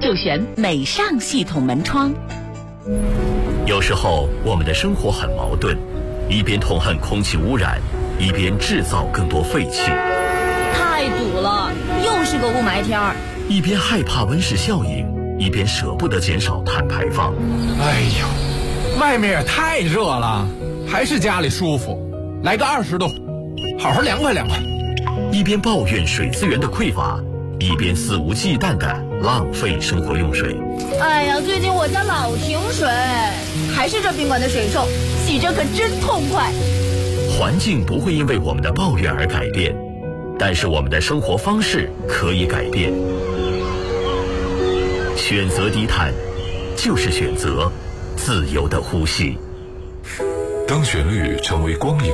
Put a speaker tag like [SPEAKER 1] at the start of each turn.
[SPEAKER 1] 就选美尚系统门窗。
[SPEAKER 2] 有时候我们的生活很矛盾，一边痛恨空气污染，一边制造更多废气。
[SPEAKER 3] 太堵了，又是个雾霾天儿。
[SPEAKER 2] 一边害怕温室效应，一边舍不得减少碳排放。
[SPEAKER 4] 哎呦，外面也太热了，还是家里舒服。来个20度，好好凉快凉快。
[SPEAKER 2] 一边抱怨水资源的匮乏，一边肆无忌惮地浪费生活用水。
[SPEAKER 3] 哎呀，最近我家老停水，还是这宾馆的水臭，洗着可真痛快。
[SPEAKER 2] 环境不会因为我们的抱怨而改变，但是我们的生活方式可以改变。选择低碳，就是选择自由的呼吸。
[SPEAKER 5] 当旋律成为光影